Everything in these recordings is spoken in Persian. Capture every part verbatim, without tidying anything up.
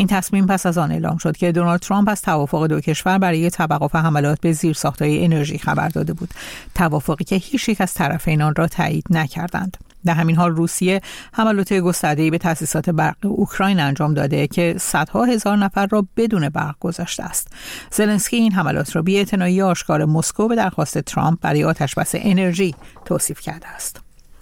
این تصمیم پس از آن اعلام شد که دونالد ترامپ از توافق دو کشور برای توقف حملات به زیرساخت‌های انرژی خبر داده بود، توافقی که هیچ یک از طرفین آن را تایید نکردند. در همین حال روسیه حملات گسترده‌ای به تأسیسات برق اوکراین انجام داده که صدها هزار نفر را بدون برق گذاشته است. زلنسکی این حملات را بی‌اعتنایی آشکار مسکو به درخواست ترامپ برای آتشبس انرژی توصیف کرده است.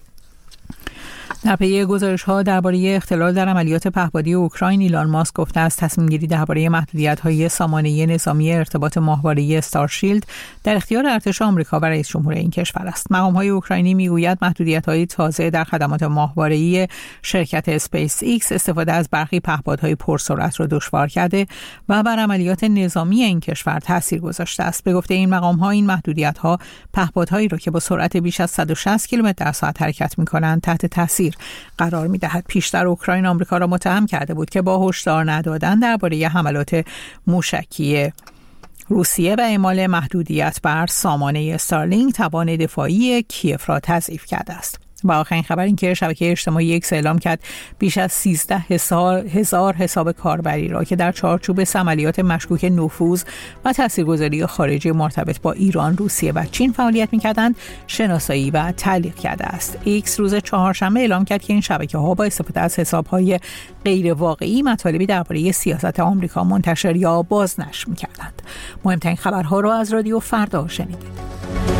در پی گزارش‌ها درباره اختلال در عملیات پهپادی اوکراین، ایلان ماسک گفته است تصمیم‌گیری درباره محدودیت‌های سامانه نظامی ارتباط ماهواره‌ای استارشیلد در اختیار ارتش آمریکا و رئیس جمهور این کشور است. مقام‌های اوکراینی می‌گویند محدودیت‌های تازه در خدمات ماهواره‌ای شرکت اسپیس ایکس استفاده از برخی پهپادهای پرسرعت را دشوار کرده و بر عملیات نظامی این کشور تاثیر گذاشته است. به گفته این مقام‌ها، این محدودیت‌ها پهپادهایی را که با سرعت بیش از صد و شصت کیلومتر در ساعت حرکت می‌کنند تحت تاثیر قرار می‌دهد. پیشتر اوکراین آمریکا را متهم کرده بود که با هشدار ندادن درباره حملات موشکی روسیه و اعمال محدودیت بر سامانه استارلینک توان دفاعی کیف را تضعیف کرده است. و آخرین خبر این که شبکه اجتماعی ایکس اعلام کرد بیش از سیزده هزار حساب کاربری را که در چارچوب عملیات مشکوک نفوذ و تاثیرگذاری خارجی مرتبط با ایران، روسیه و چین فعالیت می‌کردند شناسایی و تعلیق کرده است. ایکس روز چهارشنبه اعلام کرد که این شبکه‌ها با استفاده از حساب‌های غیر واقعی مطالبی درباره سیاست آمریکا منتشر یا بازنشر می‌کردند. مهمترین خبرها را از رادیو فردا شنیدید.